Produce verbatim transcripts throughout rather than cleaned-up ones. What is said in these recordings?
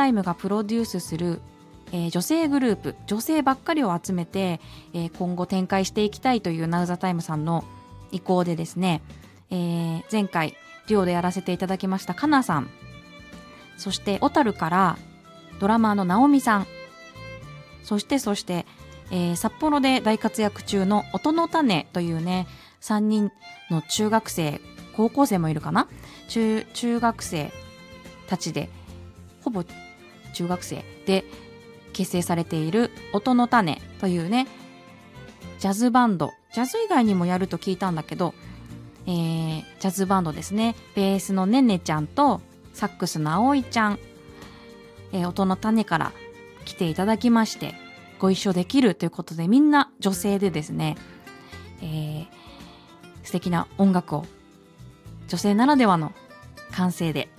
タイムがプロデュースする、えー、女性グループ、女性ばっかりを集めて、えー、今後展開していきたいというナウザタイムさんの意向でですね、えー、前回デュオでやらせていただきましたかなさん、そして小樽からドラマーのなおみさん、そしてそして、えー、札幌で大活躍中の音の種というねさんにんの中学生、高校生もいるかな、中中学生たちで、ほぼ中学生で結成されている音の種というねジャズバンド、ジャズ以外にもやると聞いたんだけど、えー、ジャズバンドですね。ベースのねねちゃんとサックスのあおいちゃん、えー、音の種から来ていただきましてご一緒できるということで、みんな女性でですね、えー、素敵な音楽を女性ならではの感性で、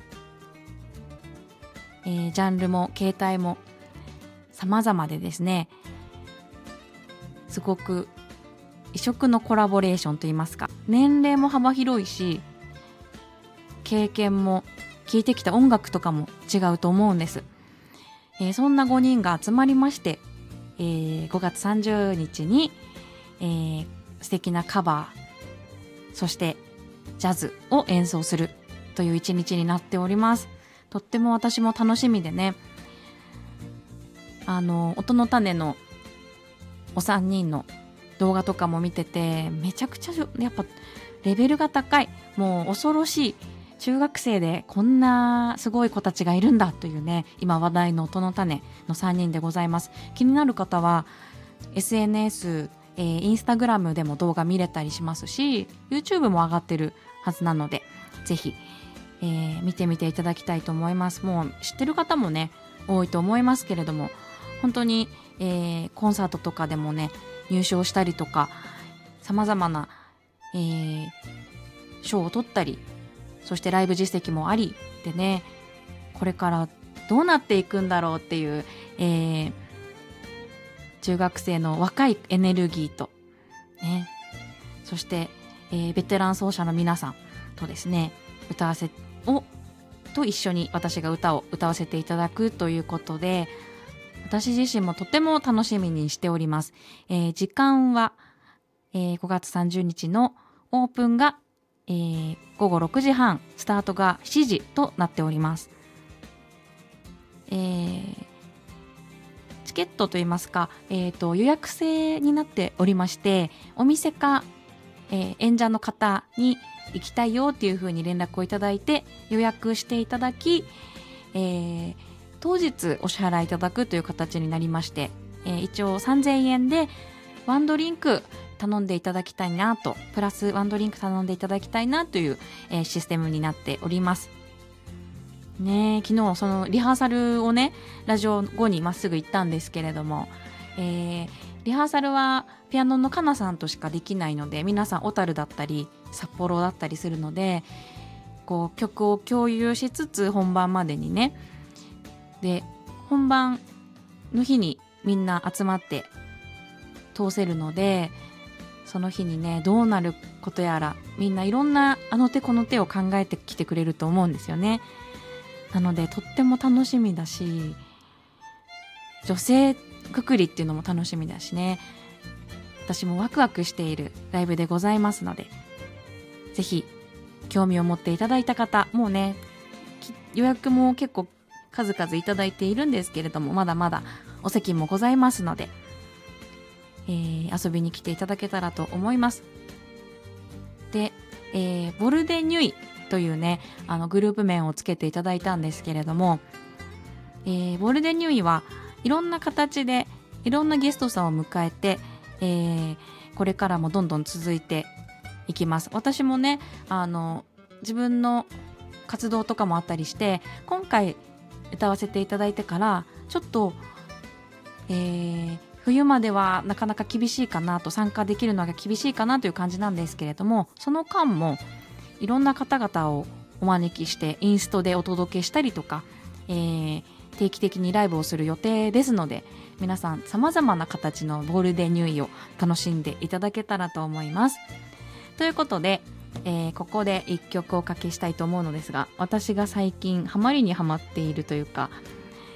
えー、ジャンルも形態も様々でですね、すごく異色のコラボレーションといいますか、年齢も幅広いし経験も聴いてきた音楽とかも違うと思うんです、えー、そんなごにんが集まりまして、えー、ごがつさんじゅうにちに、えー、素敵なカバー、そしてジャズを演奏するという一日になっております。とっても私も楽しみでね、あの音の種のお三人の動画とかも見てて、めちゃくちゃやっぱレベルが高い、もう恐ろしい、中学生でこんなすごい子たちがいるんだというね、今話題の音の種のさんにんでございます。気になる方は エスエヌエス、えー、インスタグラムでも動画見れたりしますし、 YouTube も上がってるはずなので、ぜひ、えー、見てみていただきたいと思います。もう知ってる方もね多いと思いますけれども、本当に、えー、コンサートとかでもね入賞したりとか、さまざまな、えー、賞を取ったり、そしてライブ実績もありでね、これからどうなっていくんだろうっていう、えー、中学生の若いエネルギーと、ね、そして、えー、ベテラン奏者の皆さんとですね、歌わせをと一緒に私が歌を歌わせていただくということで、私自身もとても楽しみにしております。えー、時間は、えー、ごがつさんじゅうにちのオープンが、えー、ごごろくじはん、スタートがしちじとなっております。えー、チケットといいますか、えーと、予約制になっておりまして、お店か、えー、演者の方に行きたいよっていう風に連絡をいただいて予約していただき、えー、当日お支払いいただくという形になりまして、えー、一応さんぜんえんでワンドリンク頼んでいただきたいなと、プラスワンドリンク頼んでいただきたいなという、えー、システムになっておりますね。昨日そのリハーサルをねラジオ後にまっすぐ行ったんですけれども、えー、リハーサルはピアノのかなさんとしかできないので、皆さん小樽だったり札幌だったりするので、こう曲を共有しつつ本番までにね、で本番の日にみんな集まって通せるので、その日にねどうなることやら、みんないろんなあの手この手を考えてきてくれると思うんですよね。なのでとっても楽しみだし、女性くくりっていうのも楽しみだしね、私もワクワクしているライブでございますので、ぜひ興味を持っていただいた方、もうね予約も結構数々いただいているんですけれども、まだまだお席もございますので、えー、遊びに来ていただけたらと思います。で、えー、ボルデニュイというねあのグループ名をつけていただいたんですけれども、えー、ボルデニュイはいろんな形でいろんなゲストさんを迎えて、えー、これからもどんどん続いていきます。私もねあの自分の活動とかもあったりして、今回歌わせていただいてからちょっと、えー、冬まではなかなか厳しいかなと、参加できるのが厳しいかなという感じなんですけれども、その間もいろんな方々をお招きしてインストでお届けしたりとか、えー、定期的にライブをする予定ですので、皆さん様々な形のゴールデンニューイを楽しんでいただけたらと思います。ということで、えー、ここで一曲おかけしたいと思うのですが、私が最近ハマりにハマっているというか、